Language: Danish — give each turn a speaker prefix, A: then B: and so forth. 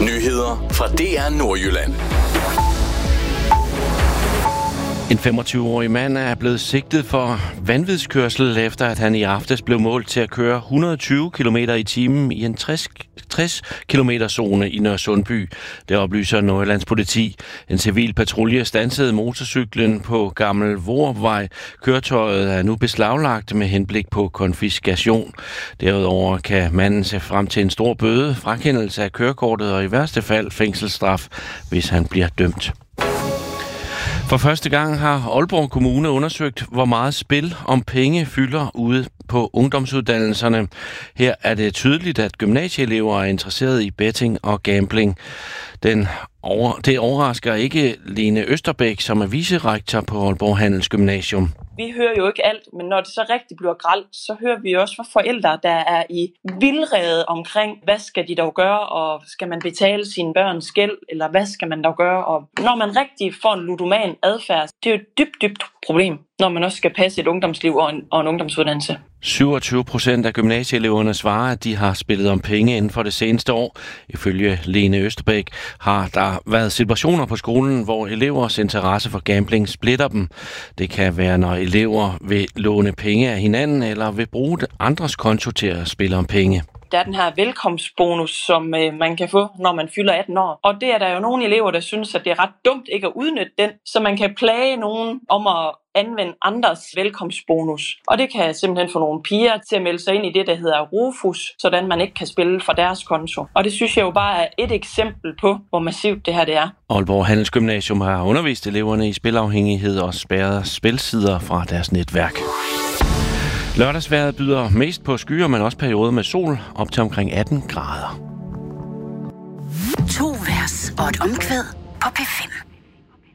A: Nyheder fra DR Nordjylland.
B: En 25-årig mand er blevet sigtet for vanvidskørsel, efter at han i aftes blev målt til at køre 120 km i timen i en 60 km-zone i Nørresundby. Det oplyser Nordjyllands politi. En civil patrulje standsede motorcyklen på Gammel Vorvej. Køretøjet er nu beslaglagt med henblik på konfiskation. Derudover kan manden se frem til en stor bøde, frakendelse af kørekortet og i værste fald fængselsstraf, hvis han bliver dømt. For første gang har Aalborg Kommune undersøgt, hvor meget spil om penge fylder ude på ungdomsuddannelserne. Her er det tydeligt, at gymnasieelever er interesseret i betting og gambling. Det overrasker ikke Lene Østerbæk, som er vicerektor på Aalborg Handelsgymnasium.
C: Vi hører jo ikke alt, men når det så rigtig bliver grelt, så hører vi også fra forældre, der er i vildrede omkring, hvad skal de dog gøre, og skal man betale sine børns gæld, eller hvad skal man dog gøre? Og når man rigtig får en ludoman adfærd, det er jo et dybt problem, når man også skal passe et ungdomsliv og en ungdomsuddannelse. 27% af gymnasieeleverne svarer, at de har spillet om penge inden for det seneste år. Ifølge Lene Østerbæk har der været situationer på skolen, hvor elevers interesse for gambling splitter dem. Det kan være, når elever vil låne penge af hinanden, eller vil bruge andres konto til at spille om penge. Der er den her velkomstbonus, som man kan få, når man fylder 18 år. Og det er der jo nogle elever, der synes, at det er ret dumt ikke at udnytte den, så man kan plage nogen om at anvende andres velkomstbonus. Og det kan simpelthen få nogle piger til at melde sig ind i det, der hedder Rufus, sådan man ikke kan spille fra deres konto. Og det synes jeg jo bare er et eksempel på, hvor massivt det her det er.
B: Aalborg Handelsgymnasium har undervist eleverne i spilafhængighed og spærret spilsider fra deres netværk. Lørdagsvejret byder mest på skyer, men også perioder med sol op til omkring 18 grader.
D: 2 vers og et omkvæd på P5.